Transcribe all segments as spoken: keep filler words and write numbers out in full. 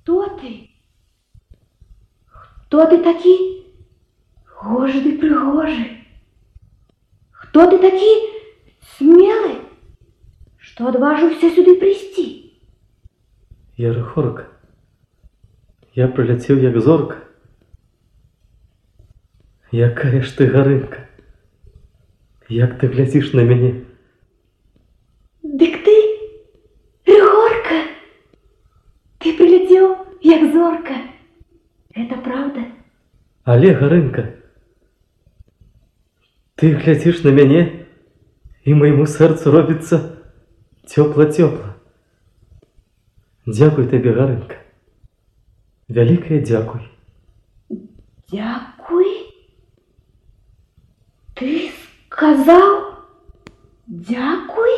Хто ти? Хто ти такий? Гожий пригожий. Хто ти такий смелый, что отважился сюда прийти? Я Рихорка. Я прилетів, як зорка. Якая ж ти Гаринка. Як ти глядиш на мене? Дик ти, Рихорка. Ти прилетів, як зорка. Это правда? Але, Гаринка, ти глядиш на мене, і моєму серцю робиться тепло-тепло. Дякую тобі, Гаринка. Великое дякуй. Дякуй? Ты сказал дякуй?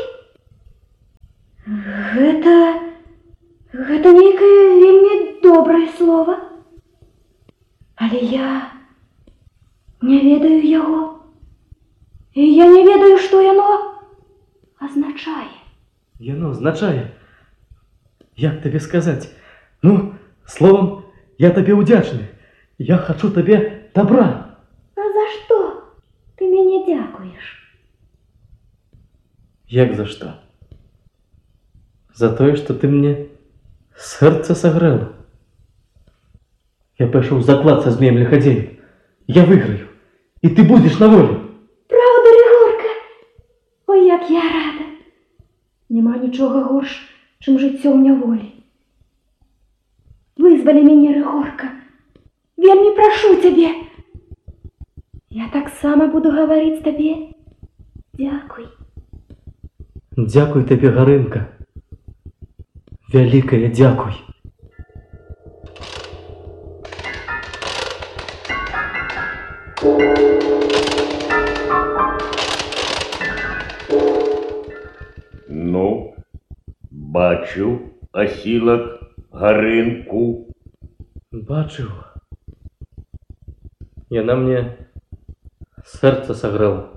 Гэта... Гэта некое вельмі доброе слово. Але я не ведаю яго. І я не ведаю, што яно означае. Яно означае, як табе сказаць? Ну, словом, я табе удзячны. Я хочу табе добра. А за што ты мяне дзякуеш? Як за што? За тое, што ты мне сердце согрела. Я пайшоў заклад са змеем лихадзеем. Я выйграю, і ты будзеш на волі. Правда, Рихорка? Ой, як я рада. Нема нічога горш, чым жыццё ў няволі. Вызвалі мяне, Рихорка. Вельмі прашу цябе. Я таксама буду гаварыць табе дзякуй. Дзякуй табе, Гарынка. Вялікае дзякуй. Ну, бачу, Асілак, Гарынку. Бачыў. Яна мне сердце согрела.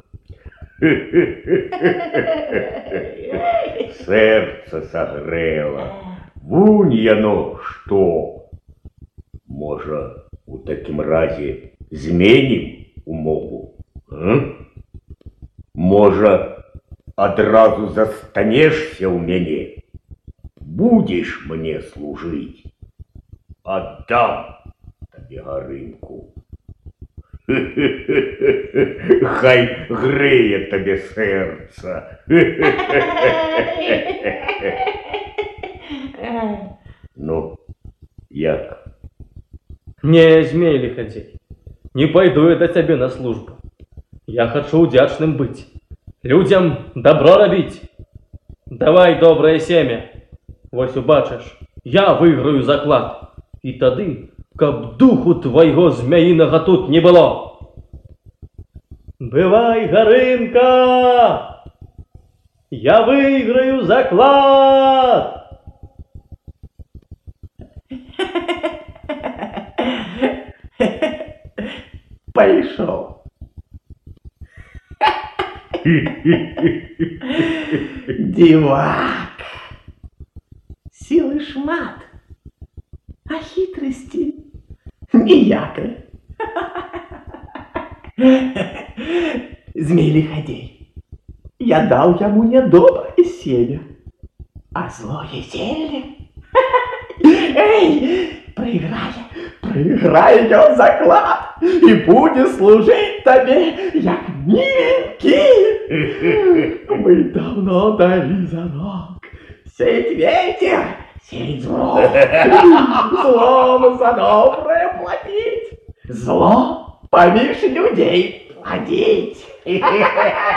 Сердце согрела. Вунь яно што. Можа, у такім разе зменім умову? М? Можа, адразу застанешся ў мяне? Будзеш мне служыць? Аддам табе Гарынку. Хай грэе табе сердца. Ну, як? Не, змей лихадзей, не пойду я до цябе на службу. Я хочу удзячным быць, людям добро рабіць. Давай добрае семя. Вось убачыш, я выйграю заклад. І тады, каб духу твайго змяінага тут не было. Бывай, Гарынка! Я выйграю заклад! Пайшоў. Дзівак. Сілы шмат, а хітрасці ніякай. Змей лихадзей, я даў яму нядобрае семя, а злое зелле. Эй, прайграе, прайграе ён заклад і будзе служыць табе як міленькі. Мы давно далі зарок. Сеять ветер, сеять зло. Злом за доброе платить, зло поміж людей плодить.